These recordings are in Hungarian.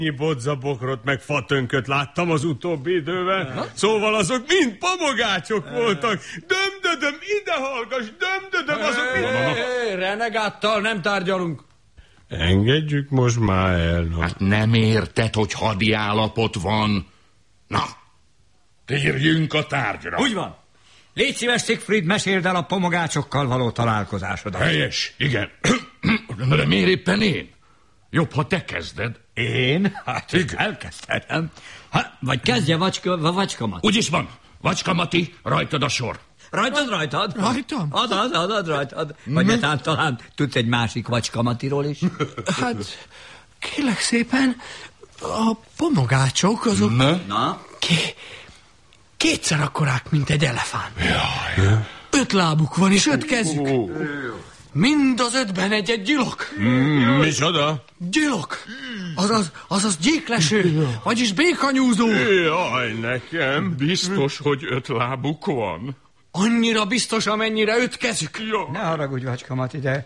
bodzabokrot meg fatönköt láttam az utóbbi időben. Szóval azok mind pomogácsok voltak. Dömdödöm, ide hallgass, dömdödöm, azok mind... Renegáttal nem tárgyalunk. Engedjük most már el. No. Hát nem érted, hogy hadi állapot van. Na, térjünk a tárgyra. Úgy van. Légy szíves, Siegfried, meséld el a pomogácsokkal való találkozásodat. Helyes, igen. De miért éppen én? Jobb, ha te kezded. Én? Hát elkezdhetem. Vagy kezdje Vacskamat. Úgyis van. Vacska-Mati, rajtad a sor. Rajtad? Rajtam? Adad, rajtad. Vagy netán talán tudsz egy másik Vacska-Matiról is? Hát, kérlek szépen, a pomogácsok azok... Na? Kétszer akkorák, mint egy elefánt. 5 lábuk van és 5 kezük. Mind az 5-ben egy gyilok. Micsoda? Gyilok. Azaz gyíkleső, vagyis békanyúzó. Jaj, nekem. Biztos, hogy 5 lábuk van. Annyira biztos, amennyire 5 kezük. Ne haragudj, Vacska-Mati, de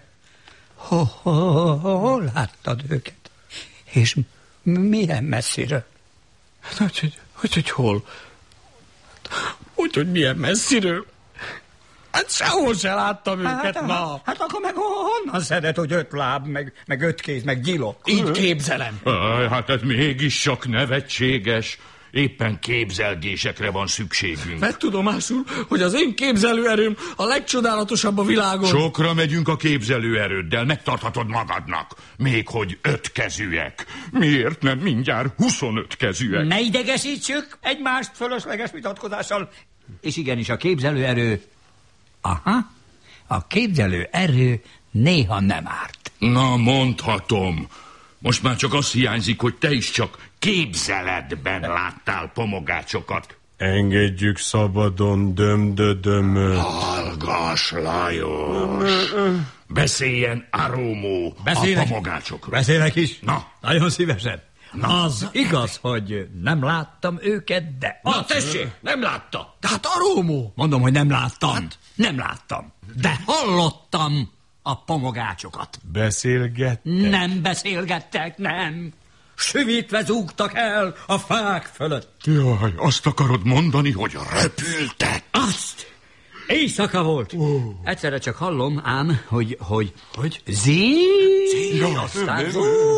hol láttad őket? És milyen messziről? Hogy hol? Hogy milyen messziről? Hát sehol se láttam őket, na. Hát akkor meg honnan szedett, hogy 5 láb, meg 5 kéz, meg gyilok? Így képzelem. Hát ez mégis csak nevetséges. Éppen képzelgésekre van szükségünk. Vedd tudomásul, hogy az én képzelőerőm a legcsodálatosabb a világon. Sokra megyünk a képzelőerőddel, megtarthatod magadnak. Még hogy 5 kezűek. Miért nem mindjárt 25 kezűek? Ne idegesítsük egymást fölösleges vitatkozással. És igenis a képzelőerő... Aha, a képzelőerő néha nem árt. Na, mondhatom. Most már csak az hiányzik, hogy te is csak képzeletben láttál pomogácsokat. Engedjük szabadon dömdödömöt. Hallgass, Lajos! Beszéljen Arómó a pomogácsokról. Beszélek is? Na. Nagyon szívesen. Az igaz, hogy nem láttam őket, de... Na, tessék, nem látta. De hát Arómó! Mondom, hogy nem láttam. Nem láttam. De hallottam a pomogácsokat. Beszélgettek? Nem beszélgettek, nem. Süvítve zúgtak el a fák fölött. Jaj, azt akarod mondani, hogy repültek? Azt! Éjszaka volt. Egyszerre csak hallom ám, hogy zí, aztán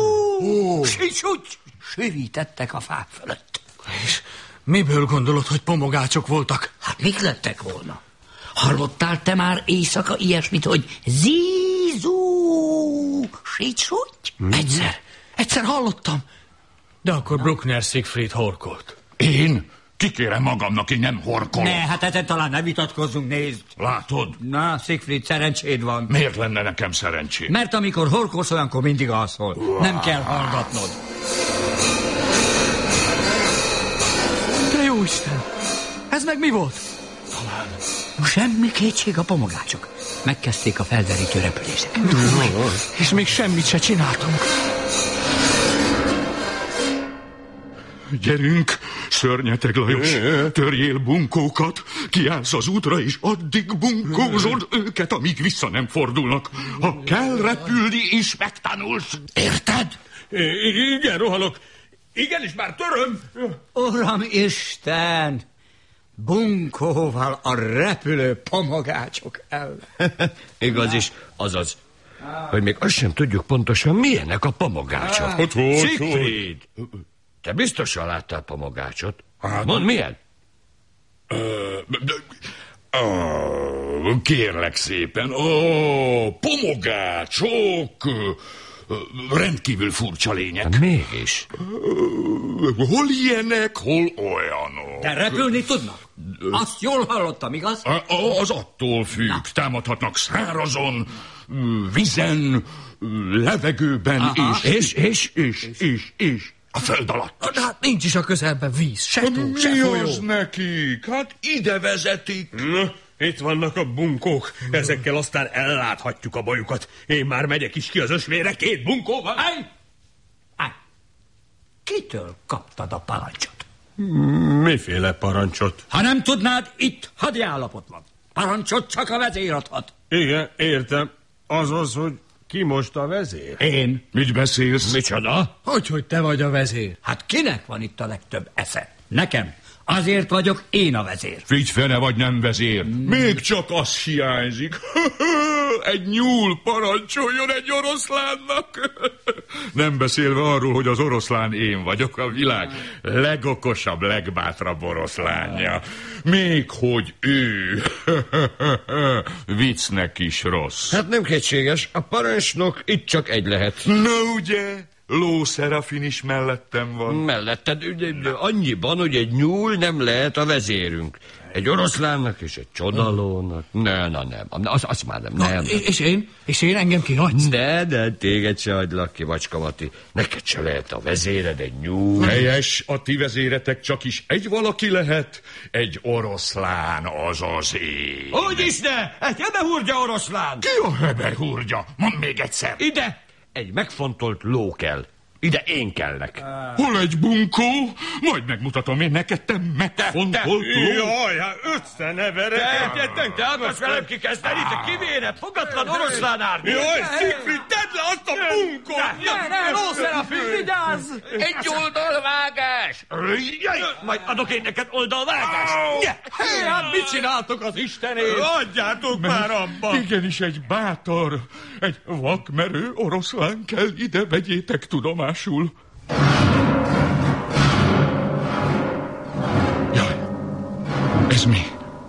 süvítettek a fák fölött. És miből gondolod, hogy pomogácsok voltak? Hát mik lettek volna? Hallottál te már éjszaka ilyesmit, hogy zízú, sítsúgy? Egyszer hallottam. De akkor Bruckner Siegfried horkolt. Én? Kikérem magamnak, én nem horkolok. Ne, hát ezen talán ne vitatkozzunk, nézd. Látod? Na, Siegfried, szerencséd van. Miért lenne nekem szerencsém? Mert amikor horkolsz, olyankor mindig alszol. Nem kell hallgatnod. De jóisten, ez meg mi volt? Talán semmi kétség, a pomogácsok. Megkezdték a felderítő repüléseket. És még semmit se csináltunk. Gyerünk, szörnyeteg Lajos, törjél bunkókat, kiállsz az útra, és addig bunkózod őket, amíg vissza nem fordulnak. Ha kell repülni is, megtanulsz. Érted? Igen, rohanok. Igenis, már töröm. Uram Isten! Bunkóval a repülő pomogácsok ellen. Igaz is, azaz, hogy még azt sem tudjuk pontosan, milyenek a pomogácsok. Siegfried! Te biztosan láttál pomogácsot? Mondd, milyen? Kérlek szépen, pomogácsok, rendkívül furcsa lények. Hát mégis. Hol ilyenek, hol olyanok. De repülni tudnak? Azt jól hallottam, igaz? Az attól függ. Támadhatnak szárazon, vízen, levegőben, és a föld alatt. De hát nincs is a közelben víz, se tó, se Mi folyó. az nekik? Hát ide vezetik. Na, itt vannak a bunkók. Ezekkel aztán elláthatjuk a bajukat. Én már megyek is ki az ösvére 2 bunkóval. Állj! Kitől kaptad a parancsot? Miféle parancsot? Ha nem tudnád, itt hadi állapot van. Parancsot csak a vezér adhat. Igen, értem. Azaz, hogy Ki most a vezér? Én. Mit beszélsz? Micsoda? Hogy te vagy a vezér? Hát kinek van itt a legtöbb esze? Nekem. Azért vagyok én a vezér. Figyfene vagy nem vezér. Még csak az hiányzik. Egy nyúl parancsoljon egy oroszlánnak. Nem beszélve arról, hogy az oroszlán én vagyok, a világ legokosabb, legbátrabb oroszlánja. Még hogy ő. Viccnek is rossz. Hát nem kétséges, a parancsnok itt csak egy lehet. Na ugye? Ló Szerafin is mellettem van. Melletted annyiban, hogy egy nyúl nem lehet a vezérünk. Egy oroszlánnak és egy csodalónak. Nem. Azt már nem. És én engem kihagysz? De téged se hagylak ki, Vacska Mati. Neked se lehet a vezéred egy nyúl. Helyes, a ti vezéretek csak is egy valaki lehet, egy oroszlán, az az én. Hogyis ne? Egy hebehúrgya oroszlán. Ki a hebehúrgya? Mondd még egyszer. Ide! Egy megfontolt ló kell. Ide én kellek. Hol egy bunkó? Majd megmutatom én neked, te megfontolt ló. Jaj, hát összeneveredek. Te akarsz velem kikezdeni, te kivéred, fogatlan oroszlán árnyék. Jaj, Siegfried, tedd le azt a bunkót! Ne, Ló Szerafin, vigyázz! Egy oldalvágás! Jaj, majd adok én neked oldalvágást! Hé, hát mit csináltok az Istenért? Adjátok már abba! Igenis egy bátor, egy vakmerő oroszlán kell, ide vegyétek tudomásul. Jaj, ez mi?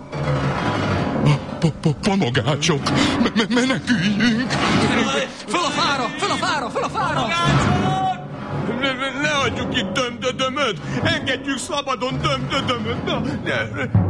Pamogácsok! Meneküljünk! Föl a fára! Ne hagyjuk itt Dömdödömöt! Engedjük szabadon Dömdödömöt!